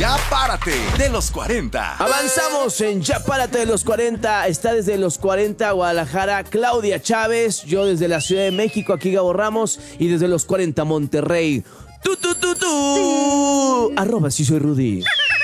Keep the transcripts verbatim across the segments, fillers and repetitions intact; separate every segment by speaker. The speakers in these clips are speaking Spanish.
Speaker 1: Ya Párate de los cuarenta.
Speaker 2: Avanzamos en Ya Párate de los cuarenta. Está desde los cuarenta Guadalajara Claudia Chávez. Yo desde la Ciudad de México, aquí Gabo Ramos. Y desde los cuarenta Monterrey. ¡Tú, tú, tú, tú! Sí. Arroba sí soy Rudy.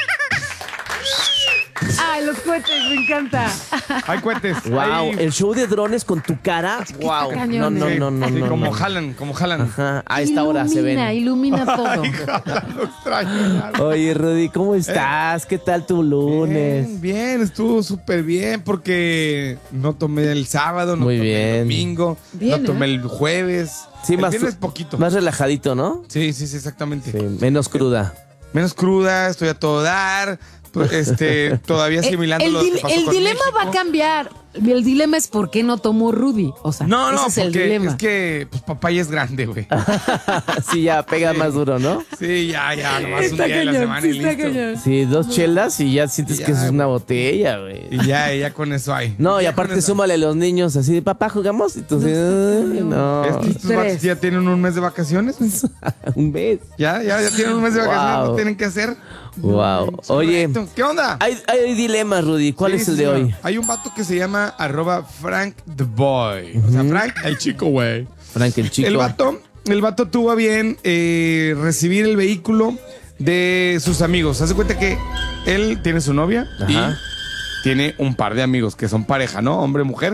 Speaker 3: Ay, los cohetes, me encanta.
Speaker 4: Hay cohetes.
Speaker 2: Wow,
Speaker 4: hay...
Speaker 2: el show de drones con tu cara.
Speaker 3: Es que
Speaker 2: Wow.
Speaker 3: está
Speaker 2: No, no,
Speaker 4: Sí,
Speaker 2: no, no,
Speaker 4: sí,
Speaker 2: no.
Speaker 4: como
Speaker 2: no.
Speaker 4: jalan, como jalan.
Speaker 2: Ajá, a esta hora se ven.
Speaker 3: Ilumina, ilumina todo.
Speaker 4: Ay, lo extraño.
Speaker 2: Oye, Rudy, ¿cómo estás? ¿Qué tal tu lunes?
Speaker 4: Bien, bien, estuvo súper bien porque no tomé el sábado, no
Speaker 2: Muy
Speaker 4: tomé
Speaker 2: bien.
Speaker 4: el domingo,
Speaker 3: Bien,
Speaker 4: no tomé
Speaker 3: ¿eh?
Speaker 4: el jueves.
Speaker 2: Sí,
Speaker 4: el
Speaker 2: más,
Speaker 4: viernes poquito.
Speaker 2: más relajadito, ¿no?
Speaker 4: Sí, sí, sí, exactamente.
Speaker 2: Sí, menos cruda.
Speaker 4: Menos cruda, estoy a todo dar. Pues, este, todavía asimilando
Speaker 3: el,
Speaker 4: lo que
Speaker 3: dile-
Speaker 4: pasó
Speaker 3: el
Speaker 4: con
Speaker 3: dilema
Speaker 4: México.
Speaker 3: va a cambiar. El dilema es por qué no tomó Rudy. O sea,
Speaker 4: No,
Speaker 3: ese
Speaker 4: no,
Speaker 3: es el
Speaker 4: porque
Speaker 3: dilema.
Speaker 4: es que pues papá ya es grande, güey.
Speaker 2: Sí, ya pega
Speaker 4: Sí.
Speaker 2: más duro, ¿no?
Speaker 4: Sí, ya, ya, nomás
Speaker 3: Está
Speaker 4: un día de la
Speaker 3: cañón,
Speaker 4: semana
Speaker 3: sí
Speaker 4: y
Speaker 3: está
Speaker 4: listo.
Speaker 3: cañón.
Speaker 2: Sí, dos chelas y ya sientes
Speaker 4: Ya,
Speaker 2: que eso es una
Speaker 4: güey.
Speaker 2: botella, güey.
Speaker 4: Y ya, ya con eso hay.
Speaker 2: No, y
Speaker 4: Ya
Speaker 2: aparte
Speaker 4: con eso.
Speaker 2: súmale a los niños así de papá, jugamos. Entonces, ay, no.
Speaker 4: Estos, estos vatos
Speaker 3: Tres.
Speaker 4: ya tienen un mes de vacaciones.
Speaker 2: Un mes.
Speaker 4: Ya, ya, ya tienen un mes de vacaciones.
Speaker 2: Wow.
Speaker 4: No tienen que hacer.
Speaker 2: Wow. Oye,
Speaker 4: Correcto. ¿Qué onda?
Speaker 2: hay, hay dilemas, Rudy. ¿Cuál
Speaker 4: Sí,
Speaker 2: es el
Speaker 4: sí,
Speaker 2: de
Speaker 4: señor.
Speaker 2: hoy?
Speaker 4: Hay un vato que se llama arroba Frank the Boy. O sea, Frank el chico, güey.
Speaker 2: Frank, el chico.
Speaker 4: El vato, el vato tuvo a bien eh, recibir el vehículo de sus amigos. Hace cuenta que él tiene su novia
Speaker 2: Ajá.
Speaker 4: y tiene un par de amigos que son pareja, ¿no? Hombre, mujer.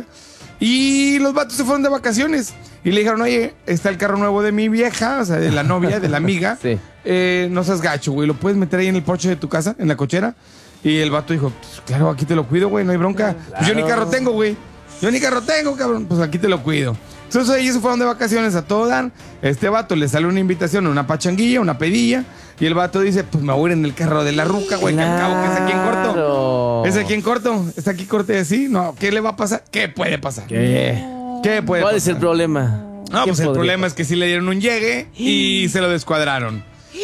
Speaker 4: Y los vatos se fueron de vacaciones. Y le dijeron, oye, está el carro nuevo de mi vieja, o sea, de la novia, de la amiga.
Speaker 2: Sí.
Speaker 4: Eh, no seas gacho, güey. ¿Lo puedes meter ahí en el porche de tu casa, en la cochera? Y el vato dijo, pues, claro, aquí te lo cuido, güey, no hay bronca. Pues yo ni carro tengo, güey. Yo ni carro tengo, cabrón. Pues aquí te lo cuido. Entonces ellos se fueron de vacaciones a todo dar. Este vato le sale una invitación, una pachanguilla, una pedilla. Y el vato dice, pues me voy a ir en el carro de la ruca, güey, que al cabo que es aquí en corto.
Speaker 2: Claro.
Speaker 4: Es aquí en corto. Está aquí corto y así. No, ¿qué le va a pasar? ¿Qué puede pasar?
Speaker 2: ¿Qué?
Speaker 4: ¿Qué puede
Speaker 2: ¿Cuál
Speaker 4: pasar?
Speaker 2: es el problema?
Speaker 4: No,
Speaker 2: ¿Qué
Speaker 4: pues el
Speaker 2: podría-
Speaker 4: problema es que sí le dieron un llegue y se lo descuadraron.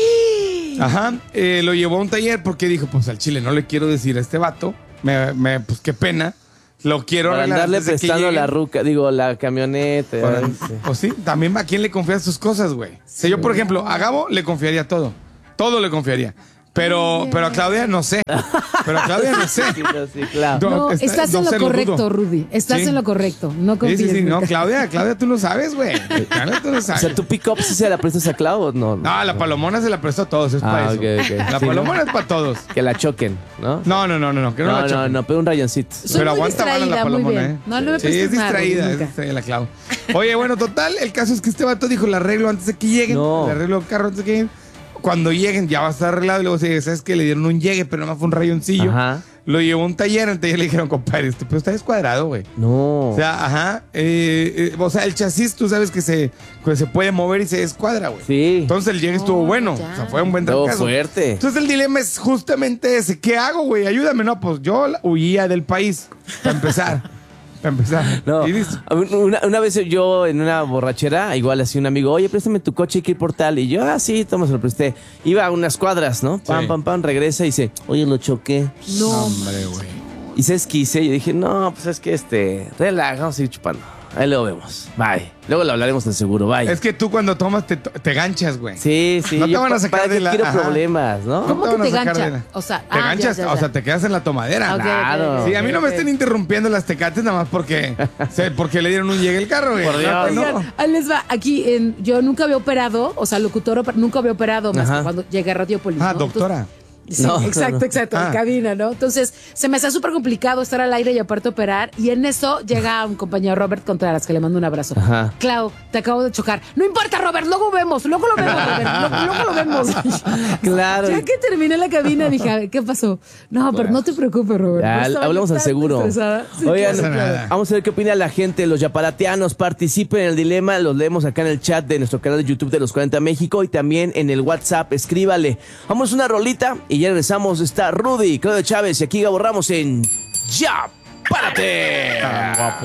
Speaker 4: Ajá, eh, lo llevó a un taller porque dijo, pues al chile no le quiero decir a este vato, me, me- pues qué pena, lo quiero
Speaker 2: Para
Speaker 4: arreglar
Speaker 2: andarle
Speaker 4: antes de que
Speaker 2: prestando
Speaker 4: llegue.
Speaker 2: la ruca, digo, la camioneta.
Speaker 4: Para-
Speaker 2: ay, sí.
Speaker 4: Pues sí, también a quién le confías tus cosas, güey. Si yo, por ejemplo, a Gabo le confiaría todo, todo le confiaría. Pero, pero a Claudia no sé. Pero a Claudia no sé.
Speaker 2: Sí, no, sí, claro.
Speaker 3: No,
Speaker 4: está-
Speaker 3: estás
Speaker 4: no
Speaker 3: en
Speaker 4: sé,
Speaker 3: lo
Speaker 4: lo
Speaker 3: correcto,
Speaker 4: dudo.
Speaker 3: Rudy. Estás
Speaker 4: Sí.
Speaker 3: en lo correcto. No
Speaker 4: Sí,
Speaker 3: confíes.
Speaker 4: sí, sí, no,
Speaker 3: nunca.
Speaker 4: Claudia, Claudia, tú lo sabes, güey. Claudia, tú lo
Speaker 2: O
Speaker 4: sabes.
Speaker 2: sea, tu pick-up sí se la prestas a Clau o no?
Speaker 4: No, la palomona se la prestó a todos, es
Speaker 2: Ah,
Speaker 4: para
Speaker 2: ok,
Speaker 4: eso.
Speaker 2: ok.
Speaker 4: La
Speaker 2: Sí,
Speaker 4: palomona es para todos.
Speaker 2: Que la choquen, ¿no?
Speaker 4: No, no, no, no, no, que no,
Speaker 2: No,
Speaker 4: la
Speaker 2: no,
Speaker 4: choquen.
Speaker 2: no, pero un rayoncito.
Speaker 3: Soy
Speaker 4: Pero
Speaker 3: muy
Speaker 4: aguanta bala la
Speaker 3: distraída, muy
Speaker 4: palomona,
Speaker 3: bien.
Speaker 4: ¿eh?
Speaker 3: No, no me
Speaker 4: Sí,
Speaker 3: prestes
Speaker 4: es
Speaker 3: nada,
Speaker 4: distraída,
Speaker 3: Rudy,
Speaker 4: es
Speaker 3: nunca.
Speaker 4: distraída la Clau. Oye, bueno, total, el caso es que este vato dijo, le arreglo antes de que lleguen.
Speaker 2: No.
Speaker 4: Le arreglo el carro antes de que lleguen. Cuando lleguen ya va a estar arreglado y luego se ¿sabes qué? Le dieron un llegue, pero nomás fue un rayoncillo.
Speaker 2: Ajá.
Speaker 4: Lo llevó a un taller, en el taller le dijeron, compadre, este pero está descuadrado, güey.
Speaker 2: No.
Speaker 4: O sea, ajá. eh, eh, o sea, el chasis, tú sabes que se, que se puede mover y se descuadra, güey.
Speaker 2: Sí.
Speaker 4: Entonces el llegue estuvo
Speaker 3: Oh,
Speaker 4: bueno.
Speaker 3: ya.
Speaker 4: O sea, fue un buen
Speaker 2: Todo
Speaker 4: trancazo.
Speaker 2: fuerte.
Speaker 4: Entonces el dilema es justamente ese. ¿Qué hago, güey? Ayúdame. No, pues yo la- huía del país. Para empezar. Para empezar.
Speaker 2: No,
Speaker 4: Y listo.
Speaker 2: una, una vez yo en una borrachera, igual así un amigo, oye, préstame tu coche, hay que ir por tal. Y yo, ah, sí, toma, se lo presté. Iba a unas cuadras, ¿no? Pam,
Speaker 4: Sí.
Speaker 2: pam, pam, regresa y dice, oye, lo choqué.
Speaker 3: No,
Speaker 4: Hombre, güey.
Speaker 2: Y sabes qué hice, yo dije, no, pues es que este, relaja, vamos a ir chupando. Ahí luego vemos. Bye. Luego lo hablaremos en seguro, bye.
Speaker 4: Es que tú cuando tomas te, te ganchas, güey.
Speaker 2: Sí, sí.
Speaker 4: No te
Speaker 2: yo
Speaker 4: van a
Speaker 2: pa-
Speaker 4: sacar
Speaker 2: ¿para
Speaker 4: de
Speaker 2: qué
Speaker 4: la-
Speaker 2: quiero
Speaker 4: ajá.
Speaker 2: problemas, ¿no?
Speaker 3: ¿Cómo
Speaker 4: te
Speaker 3: que
Speaker 4: van a
Speaker 3: te
Speaker 4: sacar
Speaker 3: gancha?
Speaker 4: de la-
Speaker 3: O sea,
Speaker 4: te
Speaker 3: ah, ya,
Speaker 4: ganchas,
Speaker 3: ya,
Speaker 4: o
Speaker 3: ya.
Speaker 4: sea, te quedas en la tomadera.
Speaker 3: Ok, ok,
Speaker 2: Claro.
Speaker 3: ok,
Speaker 4: Sí, a mí no me
Speaker 3: ok.
Speaker 4: estén interrumpiendo las tecates nada más porque, se- porque le dieron un llegue el carro, güey.
Speaker 2: Por Dios.
Speaker 4: No, no.
Speaker 3: Oigan, ahí les va. Aquí, en, yo nunca había operado, o sea, locutor, oper- nunca había operado más
Speaker 2: Ajá.
Speaker 3: que cuando llegué a Radiopolis.
Speaker 4: Ah,
Speaker 3: ¿no?
Speaker 4: doctora.
Speaker 3: Entonces, sí,
Speaker 2: No, no,
Speaker 3: exacto,
Speaker 2: no.
Speaker 3: exacto,
Speaker 4: Ah.
Speaker 3: en cabina, ¿no? Entonces, se me hace súper complicado estar al aire y aparte operar. Y en eso llega un compañero, Robert Contreras, que le mando un abrazo.
Speaker 2: Ajá.
Speaker 3: Clau, te acabo de chocar. No importa, Robert, luego vemos, luego lo vemos, Robert, luego, luego lo vemos.
Speaker 2: Claro.
Speaker 3: Ya que terminé la cabina, dije, a ver, ¿qué pasó? No, pero no te preocupes, Robert.
Speaker 2: Ya,
Speaker 3: Yo estaba
Speaker 2: hablamos al
Speaker 3: tan
Speaker 2: seguro.
Speaker 3: estresada. Sí,
Speaker 2: Oigan,
Speaker 4: pasa
Speaker 3: claro, claro.
Speaker 4: nada.
Speaker 2: vamos a ver qué opina la gente, los yaparateanos. Participen en el dilema, los leemos acá en el chat de nuestro canal de YouTube de Los cuarenta México y también en el WhatsApp. Escríbale. Vamos a una rolita y ya regresamos. Está Rudy, Claudio Chávez y aquí Gabo Ramos en Ya Párate.
Speaker 4: Tan guapos.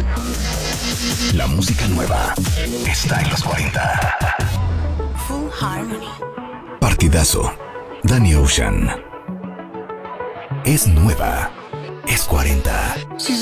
Speaker 1: La música nueva está en los cuarenta.
Speaker 5: Full Harmony.
Speaker 1: Partidazo. Danny Ocean. Es nueva. Es cuarenta.